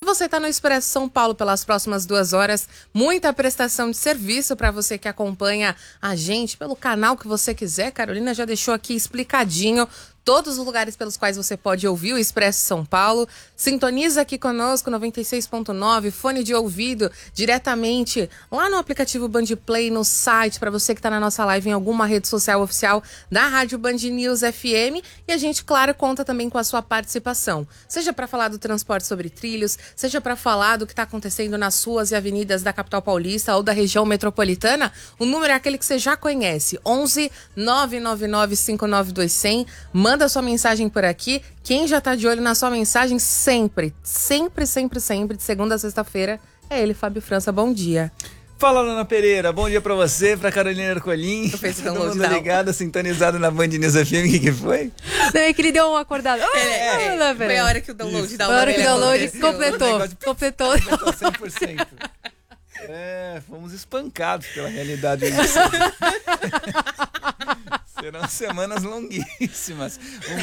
você está no Expresso São Paulo pelas próximas 2 horas, muita prestação de serviço para você que acompanha a gente pelo canal que você quiser. Carolina já deixou aqui explicadinho todos os lugares pelos quais você pode ouvir o Expresso São Paulo. Sintoniza aqui conosco, 96.9, fone de ouvido, diretamente lá no aplicativo Band Play, no site, para você que está na nossa live em alguma rede social oficial da Rádio Band News FM. E a gente, claro, conta também com a sua participação. Seja para falar do transporte sobre trilhos, seja para falar do que está acontecendo nas ruas e avenidas da capital paulista ou da região metropolitana, o número é aquele que você já conhece, 11 999 59200. Manda sua mensagem por aqui. Quem já tá de olho na sua mensagem sempre, de segunda a sexta-feira, é ele, Fábio França. Bom dia. Fala, Lana Pereira. Bom dia pra você, pra Carolina Ercolim. Todo mundo ligado, sintonizado na Band News FM. O que foi? Não, é que ele deu uma acordada. Foi a hora que o download dá uma. Foi a hora que o download completou. 100%. Fomos espancados pela realidade. Serão semanas longuíssimas.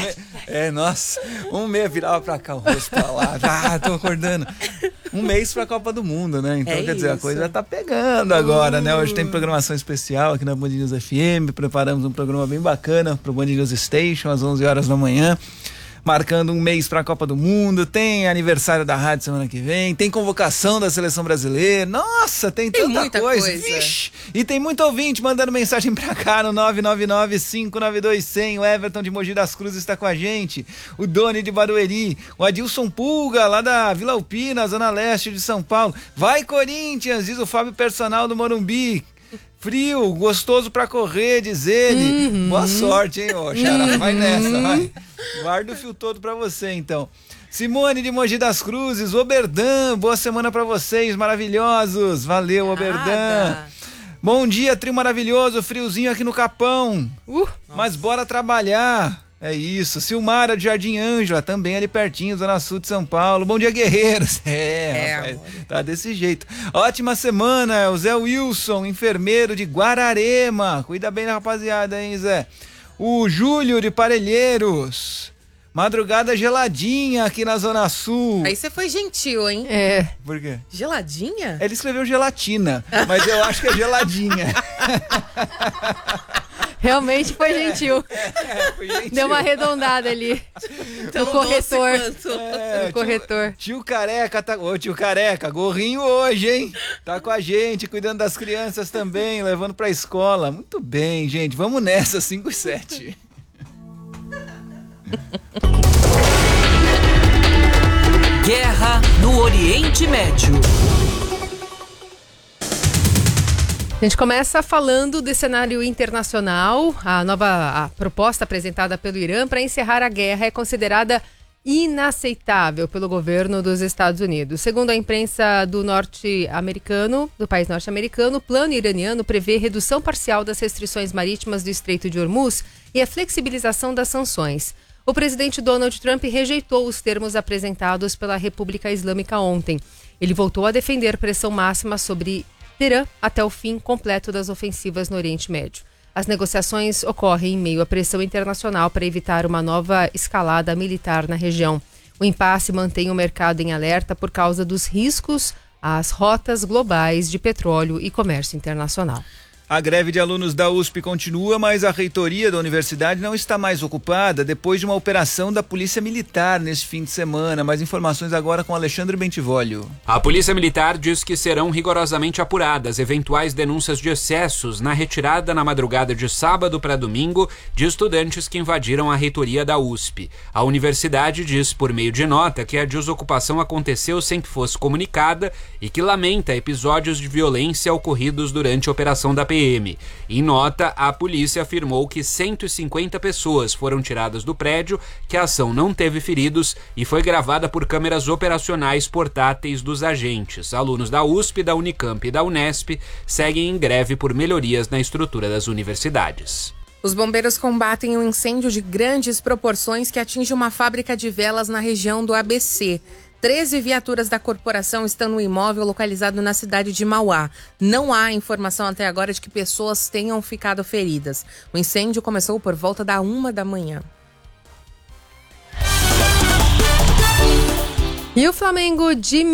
Um mês virava pra cá, o rosto pra lá. Tô acordando. Um mês pra Copa do Mundo, né? Então, quer dizer, a coisa tá pegando agora, né? Hoje tem programação especial aqui na Band News FM. Preparamos um programa bem bacana pro Band News Station, às 11 horas da manhã. Marcando um mês para a Copa do Mundo, tem aniversário da rádio semana que vem, tem convocação da seleção brasileira, nossa, tem tanta coisa. Vixe. E tem muito ouvinte mandando mensagem pra cá no 999-592-100, o Everton de Mogi das Cruzes está com a gente, o Doni de Barueri, o Adilson Pulga, lá da Vila Alpina, Zona Leste de São Paulo, vai Corinthians, diz o Fábio Personal do Morumbi. Frio, gostoso pra correr, diz ele. Boa sorte, hein, ô Xará, vai nessa, vai. Guarda o fio todo pra você, então. Simone de Mogi das Cruzes, Oberdan, boa semana pra vocês, maravilhosos. Valeu, Oberdan. Bom dia, trio maravilhoso, friozinho aqui no Capão. Mas bora trabalhar. É isso, Silmara de Jardim Ângela, também ali pertinho, Zona Sul de São Paulo. Bom dia, guerreiros. Rapaz, tá desse jeito. Ótima semana, o Zé Wilson, enfermeiro de Guararema. Cuida bem da rapaziada, hein, Zé? O Júlio de Parelheiros. Madrugada geladinha aqui na Zona Sul. Aí você foi gentil, hein? Por quê? Geladinha? Ele escreveu gelatina, mas eu acho que é geladinha. Realmente foi gentil. Foi gentil. Deu uma arredondada ali. Então, no corretor. No corretor. Tio Careca tá. Ô, tio Careca, gorrinho hoje, hein? Tá com a gente, cuidando das crianças também, levando pra escola. Muito bem, gente. Vamos nessa, 5 e 7. Guerra no Oriente Médio. A gente começa falando do cenário internacional. A proposta apresentada pelo Irã para encerrar a guerra é considerada inaceitável pelo governo dos Estados Unidos. Segundo a imprensa do país norte-americano, o plano iraniano prevê redução parcial das restrições marítimas do Estreito de Hormuz e a flexibilização das sanções. O presidente Donald Trump rejeitou os termos apresentados pela República Islâmica ontem. Ele voltou a defender pressão máxima sobre Teherã até o fim completo das ofensivas no Oriente Médio. As negociações ocorrem em meio à pressão internacional para evitar uma nova escalada militar na região. O impasse mantém o mercado em alerta por causa dos riscos às rotas globais de petróleo e comércio internacional. A greve de alunos da USP continua, mas a reitoria da universidade não está mais ocupada depois de uma operação da Polícia Militar neste fim de semana. Mais informações agora com Alexandre Bentivolio. A Polícia Militar diz que serão rigorosamente apuradas eventuais denúncias de excessos na retirada na madrugada de sábado para domingo de estudantes que invadiram a reitoria da USP. A universidade diz por meio de nota que a desocupação aconteceu sem que fosse comunicada e que lamenta episódios de violência ocorridos durante a operação da PM. Em nota, a polícia afirmou que 150 pessoas foram tiradas do prédio, que a ação não teve feridos e foi gravada por câmeras operacionais portáteis dos agentes. Alunos da USP, da Unicamp e da Unesp seguem em greve por melhorias na estrutura das universidades. Os bombeiros combatem um incêndio de grandes proporções que atinge uma fábrica de velas na região do ABC. 13 viaturas da corporação estão no imóvel localizado na cidade de Mauá. Não há informação até agora de que pessoas tenham ficado feridas. O incêndio começou por volta da 1 da manhã. E o Flamengo